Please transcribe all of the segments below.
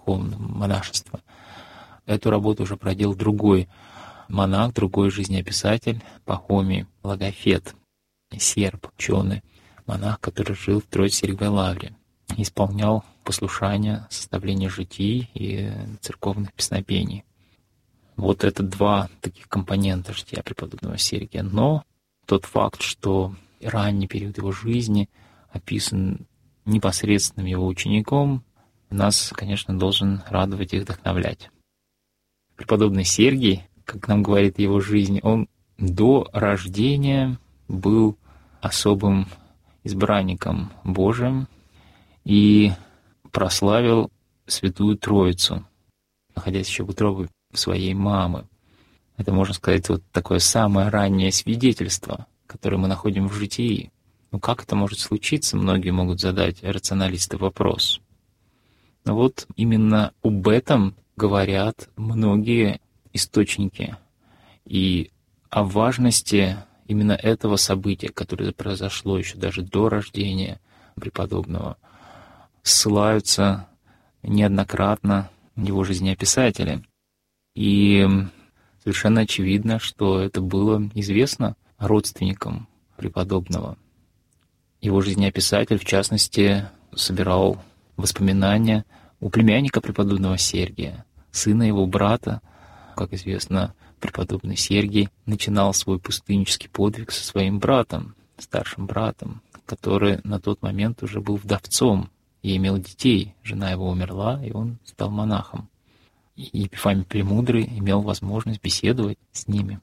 духовного монашества. Эту работу уже проделал другой монах, другой жизнеописатель, Пахомий Логофет, серб, ученый, монах, который жил в Троице-Сергиевой Лавре, исполнял послушание, составление житий и церковных песнопений. Вот это два таких компонента жития преподобного Сергия. Но тот факт, что ранний период его жизни описан непосредственным его учеником, нас, конечно, должен радовать и вдохновлять. Преподобный Сергий, как нам говорит его жизнь, он до рождения был особым избранником Божиим и прославил Святую Троицу, находясь еще в утробе своей мамы. Это, можно сказать, вот такое самое раннее свидетельство, которое мы находим в житии. Ну как это может случиться? Многие могут задать рационалисты вопрос. Но вот именно об этом говорят многие источники. И о важности именно этого события, которое произошло еще даже до рождения преподобного, ссылаются неоднократно его жизнеописатели. И совершенно очевидно, что это было известно родственникам преподобного. Его жизнеописатель, в частности, собирал воспоминания у племянника преподобного Сергия, сына его брата. Как известно, преподобный Сергий начинал свой пустыннический подвиг со своим братом, старшим братом, который на тот момент уже был вдовцом и имел детей. Жена его умерла, и он стал монахом. И Епифаний Премудрый имел возможность беседовать с ними.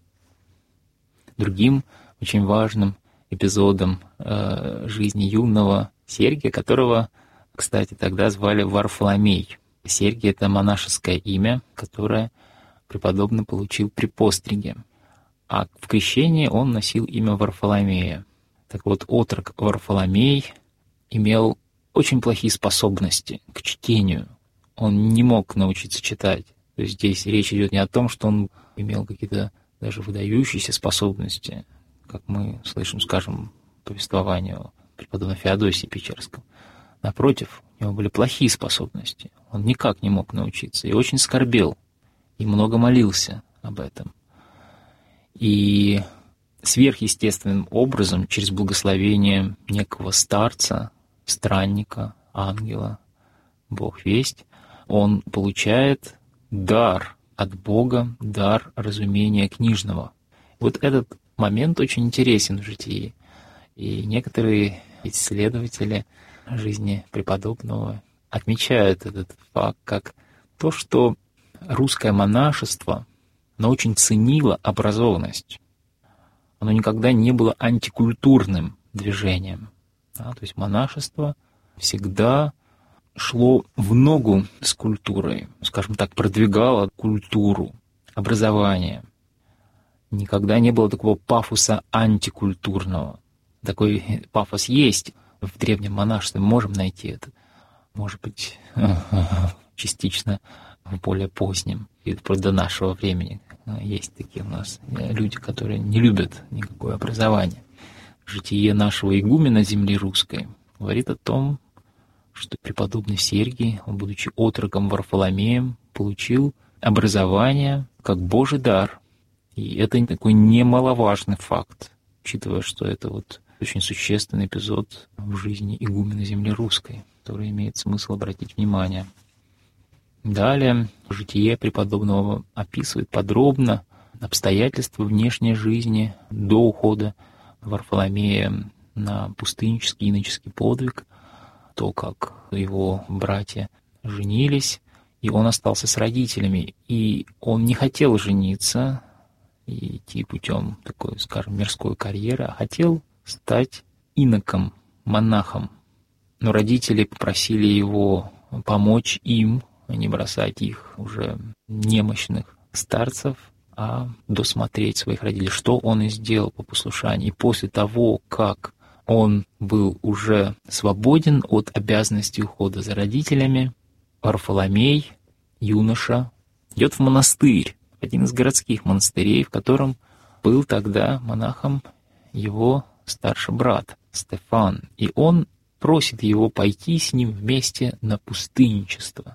Другим очень важным эпизодом жизни юного Сергия, которого, кстати, тогда звали Варфоломей. Сергий — это монашеское имя, которое преподобный получил при постриге. А в крещении он носил имя Варфоломея. Так вот, отрок Варфоломей имел очень плохие способности к чтению. Он не мог научиться читать. То есть здесь речь идет не о том, что он имел какие-то даже выдающиеся способности, как мы слышим, скажем, повествование о преподобном Феодосии Печерском. Напротив, у него были плохие способности. Он никак не мог научиться и очень скорбел, и много молился об этом. И сверхъестественным образом, через благословение некого старца, странника, ангела, Бог весть, он получает дар от Бога, дар разумения книжного. Вот этот момент очень интересен в житии. И некоторые исследователи жизни преподобного отмечают этот факт как то, что русское монашество, оно очень ценило образованность. Оно никогда не было антикультурным движением. Да? То есть монашество всегда шло в ногу с культурой, скажем так, продвигало культуру, образование. Никогда не было такого пафоса антикультурного. Такой пафос есть в древнем монашестве, мы можем найти это. Может быть, частично в более позднем, и вплоть до нашего времени. Есть такие у нас люди, которые не любят никакое образование. Житие нашего игумена земли русской говорит о том, что преподобный Сергий, он, будучи отроком Варфоломеем, получил образование как Божий дар. И это такой немаловажный факт, учитывая, что это вот очень существенный эпизод в жизни игумена земли русской, который имеет смысл обратить внимание. Далее житие преподобного описывает подробно обстоятельства внешней жизни до ухода Варфоломея на пустыннический иноческий подвиг, то, как его братья женились, и он остался с родителями. И он не хотел жениться и идти путем такой, скажем, мирской карьеры, а хотел стать иноком, монахом. Но родители попросили его помочь им, а не бросать их уже немощных старцев, а досмотреть своих родителей, что он и сделал по послушанию. И после того, как он был уже свободен от обязанности ухода за родителями, Варфоломей, юноша, идет в монастырь, один из городских монастырей, в котором был тогда монахом его старший брат Стефан. И он просит его пойти с ним вместе на пустынничество.